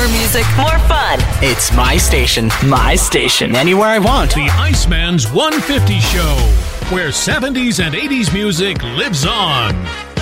music, more fun. It's my station. My station. Anywhere I want. The Iceman's 150 Show, where 70s and 80s music lives on.